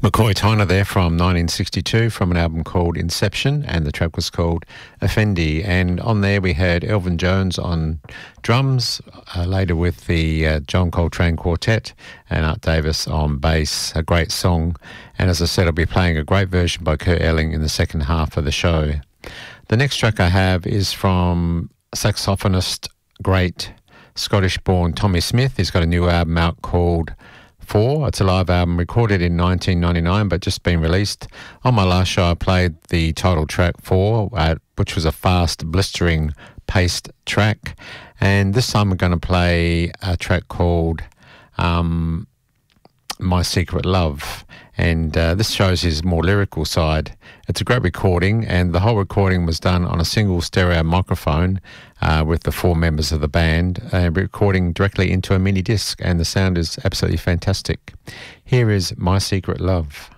McCoy Tyner there from 1962 from an album called Inception, and the track was called Effendi. And on there we had Elvin Jones on drums, later with the John Coltrane Quartet, and Art Davis on bass. A great song. And as I said, I'll be playing a great version by Kurt Elling in the second half of the show. The next track I have is from saxophonist, great Scottish-born Tommy Smith. He's got a new album out called Four. It's a live album recorded in 1999 but just been released. On my last show I played the title track Four, which was a fast, blistering paced track, and this time I'm going to play a track called My Secret Love, and this shows his more lyrical side. It's a great recording, and the whole recording was done on a single stereo microphone with the four members of the band, recording directly into a mini disc, and the sound is absolutely fantastic. Here is My Secret Love.